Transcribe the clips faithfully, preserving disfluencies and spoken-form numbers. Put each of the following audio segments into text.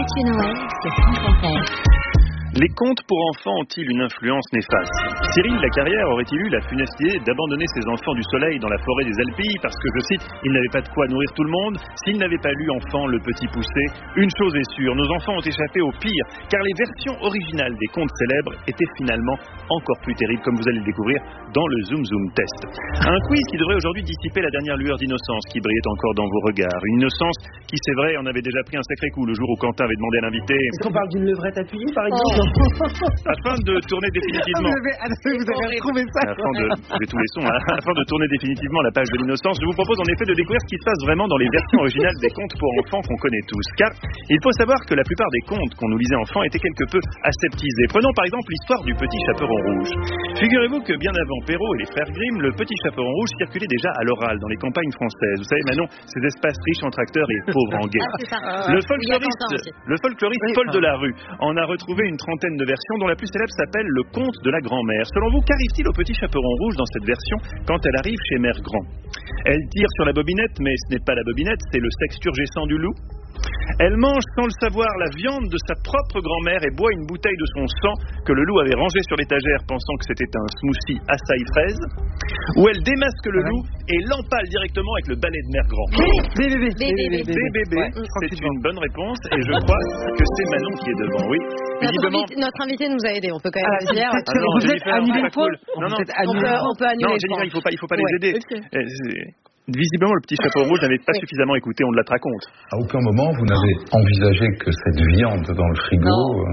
Mathieu Noël sur France Inter. Les contes pour enfants ont-ils une influence néfaste ? Cyril Lacarrière aurait-il eu la funeste idée d'abandonner ses enfants du soleil dans la forêt des Alpilles parce que, je cite, il n'avait pas de quoi nourrir tout le monde ? S'il n'avait pas lu enfant Le Petit Poucet, une chose est sûre, nos enfants ont échappé au pire, car les versions originales des contes célèbres étaient finalement encore plus terribles, comme vous allez le découvrir dans le Zoom Zoom Test. Un quiz qui devrait aujourd'hui dissiper la dernière lueur d'innocence qui brillait encore dans vos regards. Une innocence qui, c'est vrai, en avait déjà pris un sacré coup le jour où Quentin avait demandé à l'invité... Est-ce qu'on parle d'une levrette appuyée, par exemple ? Oh. Afin de tourner définitivement... Ah, vous avez, vous avez retrouvé ça. Afin de, j'ai tous les sons, hein. Afin de tourner définitivement la page de l'innocence, je vous propose en effet de découvrir ce qui se passe vraiment dans les versions originales des contes pour enfants qu'on connaît tous. Car il faut savoir que la plupart des contes qu'on nous lisait enfants étaient quelque peu aseptisés. Prenons par exemple l'histoire du Petit Chaperon Rouge. Figurez-vous que bien avant Perrault et les frères Grimm, le Petit Chaperon Rouge circulait déjà à l'oral dans les campagnes françaises. Vous savez, Manon, ces espaces riches en tracteurs et pauvres en guerre. Ah, le folkloriste, le folkloriste Paul Delarue en a retrouvé une trentaine de versions dont la plus célèbre s'appelle Le Conte de la Grand-Mère. Selon vous, qu'arrive-t-il au Petit Chaperon Rouge dans cette version quand elle arrive chez Mère Grand ? Elle tire sur la bobinette, mais ce n'est pas la bobinette, c'est le sexe turgescent du loup. Elle mange sans le savoir la viande de sa propre grand-mère et boit une bouteille de son sang que le loup avait rangée sur l'étagère pensant que c'était un smoothie açaï fraise. Ou elle démasque le loup et l'empale directement avec le balai de Mère Grand. B B B. B B B, c'est une bonne réponse et je crois que c'est Manon qui est devant, oui. Notre, invité, notre invité nous a aidés, on peut quand même le dire. Ah non, vous Jennifer, êtes annulé le c'est pas cool. point. Non, non, on peut, on peut annuler non, le Jennifer, point. il faut pas, il faut pas Ouais, les aider. okay. Euh, Visiblement, le Petit Chapeau Rouge n'avait pas oui. suffisamment écouté, on de la raconte. À aucun moment, vous n'avez envisagé que cette viande dans le frigo euh,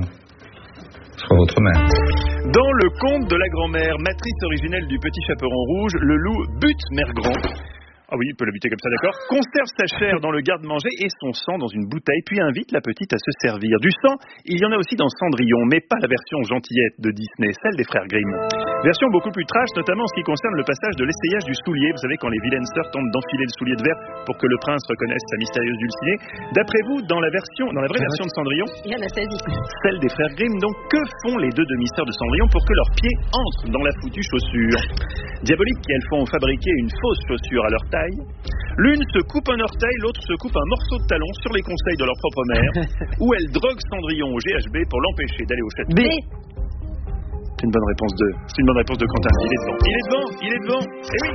soit votre mère. Dans le conte de la grand-mère, matrice originelle du Petit Chaperon Rouge, le loup bute Mère Grand. Ah oui, il peut le buter comme ça, d'accord. Conserve sa chair dans le garde-manger et son sang dans une bouteille, puis invite la petite à se servir. Du sang, il y en a aussi dans Cendrillon, mais pas la version gentillette de Disney, celle des frères Grimm. Version beaucoup plus trash, notamment en ce qui concerne le passage de l'essayage du soulier. Vous savez, quand les vilaines sœurs tentent d'enfiler le soulier de verre pour que le prince reconnaisse sa mystérieuse dulcinée. D'après vous, dans la version, dans la vraie version de Cendrillon, il y en a seize. Celle des frères Grimm, donc, que font les deux demi-sœurs de Cendrillon pour que leurs pieds entrent dans la foutue chaussure ? Diaboliques, elles font fabriquer une fausse chaussure à leur taille. L'une se coupe un orteil, l'autre se coupe un morceau de talon sur les conseils de leur propre mère, ou elle drogue Cendrillon au G H B pour l'empêcher d'aller au château. B. C'est une bonne réponse de, c'est une bonne réponse de Quentin. Il est devant, il est devant, il est devant. Eh oui.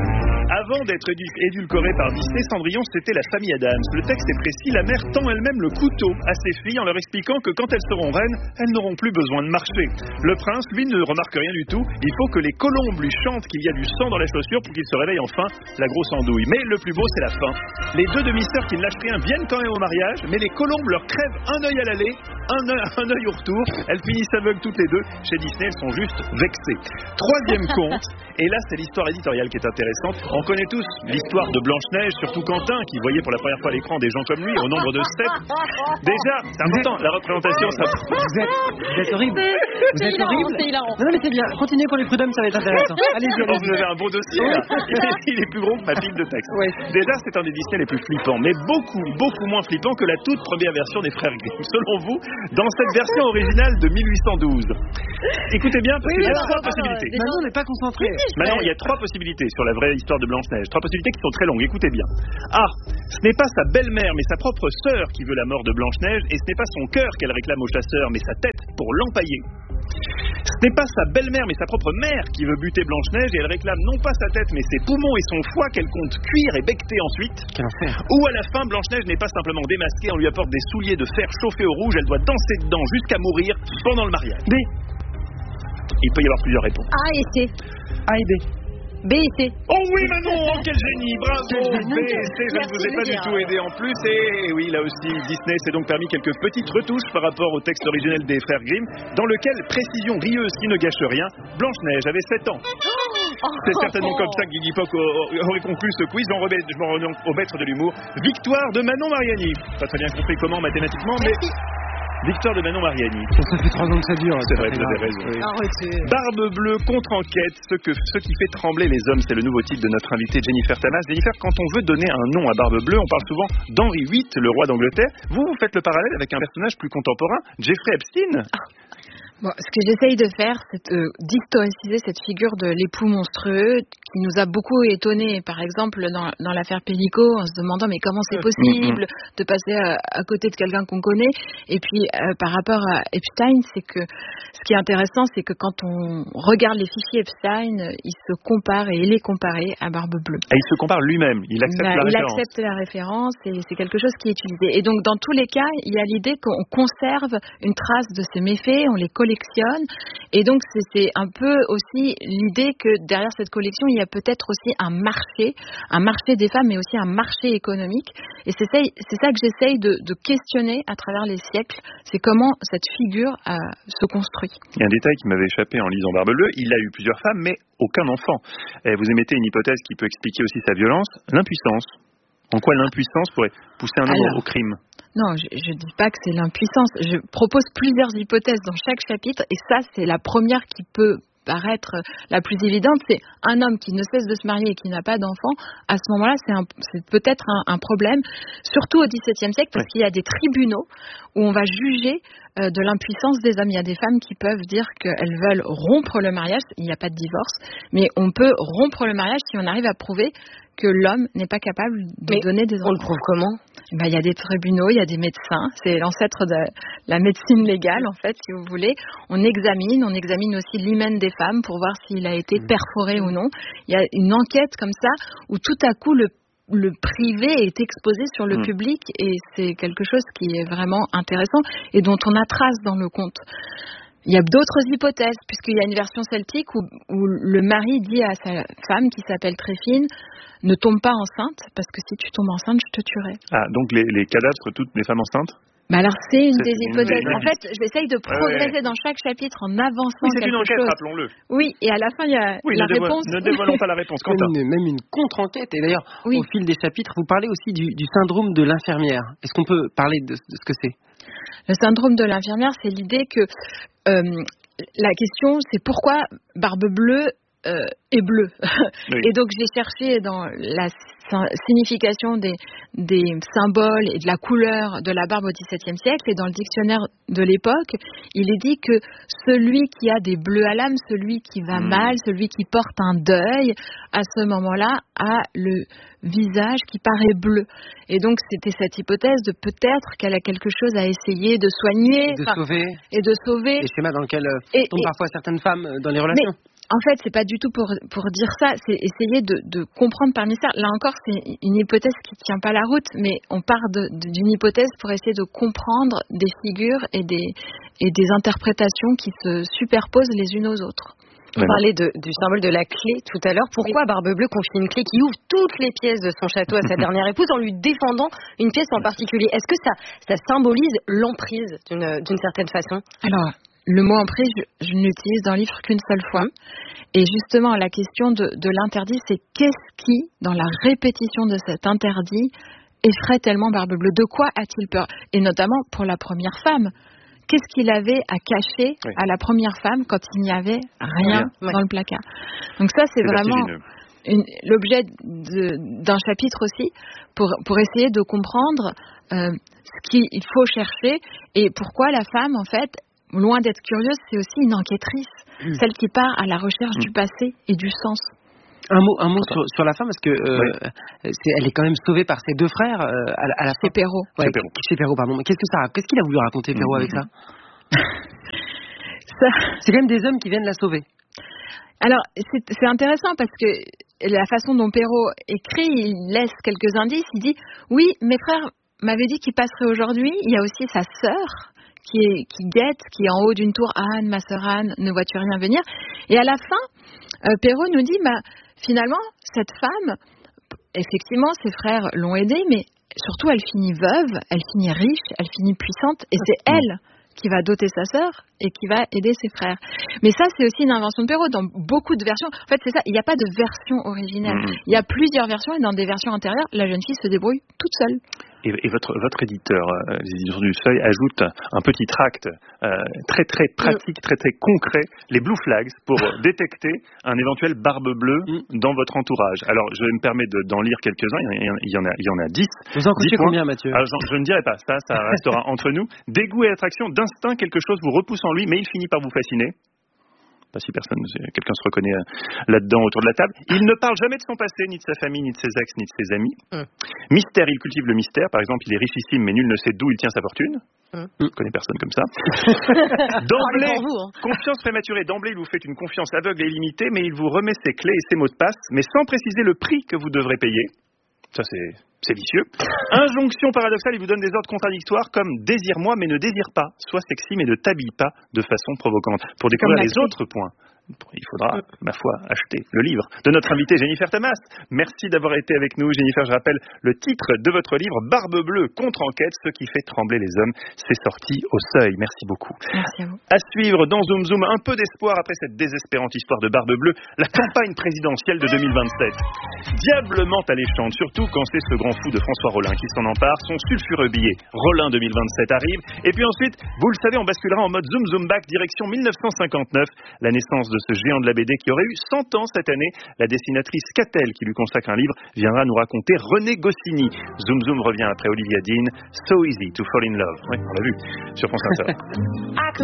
Avant d'être édu- édulcoré par Disney, Cendrillon, c'était la famille Adams. Le texte est précis, la mère tend elle-même le couteau à ses filles en leur expliquant que quand elles seront reines, elles n'auront plus besoin de marcher. Le prince, lui, ne remarque rien du tout. Il faut que les colombes lui chantent qu'il y a du sang dans la chaussure pour qu'il se réveille enfin la grosse andouille. Mais le plus beau, c'est la fin. Les deux demi-sœurs qui ne lâchent rien viennent quand même au mariage, mais les colombes leur crèvent un œil à l'aller, un œil, un œil au retour. Elles finissent aveugles toutes les deux. Chez Disney, elles sont juste vexées. Troisième conte, et là, c'est l'histoire éditoriale qui est intéressante. On connaît tous l'histoire de Blanche-Neige, surtout Quentin, qui voyait pour la première fois à l'écran des gens comme lui, au nombre de sept. Déjà, c'est important, la représentation, ça... Vous êtes, vous êtes horrible. Vous C'est êtes hilarant, horrible. c'est hilarant. Non, non, mais c'est bien. Continuez pour les prud'hommes, ça va être intéressant. Allez-y, Oh, vous allez-y. avez un bon dossier, là. Il est, il est plus gros que ma pile de texte. Ouais. Déjà, c'est un des Disney les plus flippants, mais beaucoup, beaucoup moins flippant que la toute première version des Frères Grimm. Selon vous, dans cette version originale de mille huit cent douze. Écoutez bien, parce Oui, qu'il y a alors, trois alors, possibilités. euh, Maintenant, on n'est pas concentré. Maintenant, il y a trois possibilités sur la vraie histoire de Blanche-Neige. Trois possibilités qui sont très longues. Écoutez bien. A. Ce n'est pas sa belle-mère, mais sa propre sœur qui veut la mort de Blanche-Neige, et ce n'est pas son cœur qu'elle réclame au chasseur, mais sa tête pour l'empailler. Ce n'est pas sa belle-mère, mais sa propre mère qui veut buter Blanche-Neige, et elle réclame non pas sa tête, mais ses poumons et son foie qu'elle compte cuire et becqueter ensuite. Quel enfer. Ou à la fin, Blanche-Neige n'est pas simplement démasquée, on lui apporte des souliers de fer chauffés au rouge, elle doit danser dedans jusqu'à mourir pendant le mariage. B. Il peut y avoir plusieurs réponses. A et C. A et B. B et C. Oh oui, Manon, oh, quel génie, bravo. Quel génie. B et C, je ne vous ai pas du tout aidé en plus. Et oui, là aussi, Disney s'est donc permis quelques petites retouches par rapport au texte originel des frères Grimm, dans lequel, précision rieuse qui ne gâche rien, Blanche-Neige avait sept ans. C'est certainement comme ça que Guigui Poc aurait conclu ce quiz. J'en remets, je m'en remets au maître de l'humour. Victoire de Manon Mariani. Pas très bien compris comment mathématiquement, mais... Victoire de Manon Mariani. Ça fait trois ans que ça dure. C'est vrai, vous avez raison. Oui. Arrêtez. Barbe bleue contre-enquête, ce, que, ce qui fait trembler les hommes, c'est le nouveau titre de notre invitée Jennifer Tamas. Jennifer, quand on veut donner un nom à Barbe bleue, on parle souvent d'Henri huit, le roi d'Angleterre. Vous, vous faites le parallèle avec un personnage plus contemporain, Jeffrey Epstein. Bon, ce que j'essaye de faire, c'est de d'historiciser cette figure de l'époux monstrueux qui nous a beaucoup étonnés. Par exemple, dans, dans l'affaire Pellico, en se demandant mais comment c'est possible de passer à, à côté de quelqu'un qu'on connaît. Et puis, euh, par rapport à Epstein, c'est que ce qui est intéressant, c'est que quand on regarde les fichiers Epstein, il se compare et il est comparé à Barbe Bleue. Et il se compare lui-même, il accepte bah, la il référence. Il accepte la référence et c'est quelque chose qui est utilisé. Et donc, dans tous les cas, il y a l'idée qu'on conserve une trace de ces méfaits, on les collectionne. Et donc, c'est, c'est un peu aussi l'idée que derrière cette collection, il y a peut-être aussi un marché, un marché des femmes, mais aussi un marché économique. Et c'est ça, c'est ça que j'essaye de, de questionner à travers les siècles. C'est comment cette figure euh, se construit. Il y a un détail qui m'avait échappé en lisant Barbe Bleue. Il a eu plusieurs femmes, mais aucun enfant. Et vous émettez une hypothèse qui peut expliquer aussi sa violence, l'impuissance. En quoi l'impuissance pourrait pousser un homme Alors, au crime ? Non, je ne dis pas que c'est l'impuissance. Je propose plusieurs hypothèses dans chaque chapitre et ça, c'est la première qui peut paraître la plus évidente. C'est un homme qui ne cesse de se marier et qui n'a pas d'enfant. À ce moment-là, c'est, un, c'est peut-être un, un problème, surtout au dix-septième siècle, parce ouais. qu'il y a des tribunaux où on va juger euh, de l'impuissance des hommes. Il y a des femmes qui peuvent dire qu'elles veulent rompre le mariage. Il n'y a pas de divorce, mais on peut rompre le mariage si on arrive à prouver que l'homme n'est pas capable de mais donner des enfants. On le prouve comment ? Ben, il y a des tribunaux, il y a des médecins. C'est l'ancêtre de la médecine légale, en fait, si vous voulez. On examine, on examine aussi l'hymen des femmes pour voir s'il a été perforé ou non. Il y a une enquête comme ça où tout à coup le le privé est exposé sur le mmh. public et c'est quelque chose qui est vraiment intéressant et dont on a trace dans le conte. Il y a d'autres hypothèses, puisqu'il y a une version celtique où, où le mari dit à sa femme, qui s'appelle Tréfine, ne tombe pas enceinte, parce que si tu tombes enceinte, je te tuerai. Ah, donc les, les cadavres, toutes les femmes enceintes ? Bah alors c'est une c'est des une hypothèses. une... En fait, j'essaye de progresser ouais, ouais. dans chaque chapitre en avançant oui, c'est quelque une enquête, chose. Rappelons-le. Oui, et à la fin il y a oui, la ne réponse. Dévoile, ne dévoilons pas la réponse. Quentin. Même, même une contre-enquête. Et d'ailleurs, oui. au fil des chapitres, vous parlez aussi du, du syndrome de l'infirmière. Est-ce qu'on peut parler de, de ce que c'est ? Le syndrome de l'infirmière, c'est l'idée que euh, la question, c'est pourquoi Barbe Bleue euh, est bleue. Oui. Et donc j'ai cherché dans la signification des, des symboles et de la couleur de la barbe au dix-septième siècle, et dans le dictionnaire de l'époque, il est dit que celui qui a des bleus à l'âme, celui qui va mmh. mal, celui qui porte un deuil, à ce moment-là, a le visage qui paraît bleu. Et donc c'était cette hypothèse de peut-être qu'elle a quelque chose à essayer de soigner et de sauver, et de sauver. Les schémas dans lesquels et, tombent et, parfois certaines femmes dans les relations. Mais, en fait, c'est pas du tout pour, pour dire ça, c'est essayer de, de comprendre parmi ça. Là encore, c'est une hypothèse qui tient pas la route, mais on part de, de, d'une hypothèse pour essayer de comprendre des figures et des, et des interprétations qui se superposent les unes aux autres. Vous parlez de, du symbole de la clé tout à l'heure. Pourquoi oui. Barbe Bleue confie une clé qui ouvre toutes les pièces de son château à sa dernière épouse en lui défendant une pièce en particulier ? Est-ce que ça, ça symbolise l'emprise d'une, d'une certaine façon ? Alors, le mot emprise, je, je ne l'utilise dans le livre qu'une seule fois. Et justement, la question de, de l'interdit, c'est qu'est-ce qui, dans la répétition de cet interdit, effraie tellement Barbe Bleue ? De quoi a-t-il peur ? Et notamment pour la première femme. Qu'est-ce qu'il avait à cacher oui. à la première femme quand il n'y avait rien oui. dans le placard ? Donc ça, c'est, c'est vraiment une, l'objet de, d'un chapitre aussi, pour, pour essayer de comprendre euh, ce qu'il faut chercher et pourquoi la femme, en fait, loin d'être curieuse, c'est aussi une enquêtrice, mmh. celle qui part à la recherche mmh. du passé et du sens. Un mot, un mot sur, sur la femme, parce que euh, oui. c'est, elle est quand même sauvée par ses deux frères euh, à, à la fin. C'est Perrault. Ouais, c'est Perrault. C'est Perrault, pardon. Qu'est-ce que ça, qu'est-ce qu'il a voulu raconter Perrault mmh. avec ça, ça C'est quand même des hommes qui viennent la sauver. Alors, c'est, c'est intéressant parce que la façon dont Perrault écrit, il laisse quelques indices. Il dit oui, mes frères m'avaient dit qu'ils passeraient aujourd'hui. Il y a aussi sa sœur. Qui, est, qui guette, qui est en haut d'une tour. Anne, ma sœur Anne, ne vois-tu rien venir ? Et à la fin, euh, Perrault nous dit, bah, finalement, cette femme, effectivement, ses frères l'ont aidée, mais surtout, elle finit veuve, elle finit riche, elle finit puissante, et c'est elle qui va doter sa sœur et qui va aider ses frères. Mais ça, c'est aussi une invention de Perrault. Dans beaucoup de versions, en fait, c'est ça, il n'y a pas de version originale. Il y a plusieurs versions, et dans des versions antérieures, la jeune fille se débrouille toute seule. Et, et votre, votre éditeur, euh, les éditions du Seuil, ajoute un petit tract euh, très très pratique, très très concret, les blue flags, pour détecter un éventuel Barbe Bleue dans votre entourage. Alors, je me permets de, d'en lire quelques-uns, il y en a, il y en a, il y en a dix. Vous en coûtez combien, Mathieu ? Alors, je, je ne dirai pas, ça, ça restera entre nous. Dégoût et attraction, d'instinct, quelque chose vous repousse sans lui, mais il finit par vous fasciner. Pas si personne, quelqu'un se reconnaît là-dedans autour de la table. Il ne parle jamais de son passé, ni de sa famille, ni de ses ex, ni de ses amis. Mm. Mystère, il cultive le mystère. Par exemple, il est richissime, mais nul ne sait d'où il tient sa fortune. Mm. Je ne connais personne comme ça. D'emblée, vous, hein. Confiance prématurée. D'emblée, il vous fait une confiance aveugle et illimitée, mais il vous remet ses clés et ses mots de passe, mais sans préciser le prix que vous devrez payer. Ça, c'est, c'est vicieux. Injonction paradoxale, il vous donne des ordres contradictoires comme « désire-moi, mais ne désire pas ». Sois sexy, mais ne t'habille pas de façon provocante. Pour découvrir les autres points, il faudra, ma foi, acheter le livre de notre invitée Jennifer Thamas. Merci d'avoir été avec nous. Jennifer, je rappelle le titre de votre livre, Barbe Bleue, contre-enquête, ce qui fait trembler les hommes. C'est sorti au Seuil. Merci beaucoup. Merci à vous. À suivre dans Zoom Zoom, un peu d'espoir après cette désespérante histoire de Barbe Bleue, la campagne présidentielle de deux mille vingt-sept. Diablement alléchante, surtout quand c'est ce grand fou de François Rollin qui s'en empare. Son sulfureux billet, Rollin deux mille vingt-sept, arrive. Et puis ensuite, vous le savez, on basculera en mode Zoom Zoom back, direction mille neuf cent cinquante-neuf, la naissance de de ce géant de la B D qui aurait eu cent ans cette année. La dessinatrice Catel, qui lui consacre un livre, viendra nous raconter René Goscinny. Zoom Zoom revient après Olivia Dean, So Easy to Fall in Love. Oui, on l'a vu sur France Inter.